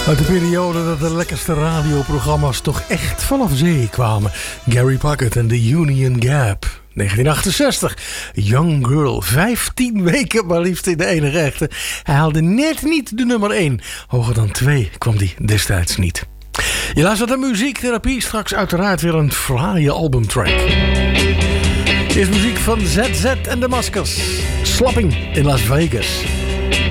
Uit de periode dat de lekkerste radioprogramma's toch echt vanaf zee kwamen. Gary Puckett en The Union Gap. 1968. Young Girl. 15 weken maar liefst in de enige echte. Hij haalde net niet de nummer 1. Hoger dan 2 kwam die destijds niet. Je luistert naar Muziektherapie. Straks uiteraard weer een fraaie albumtrack. Eerst muziek van ZZ en de Maskers. Slapping in Las Vegas.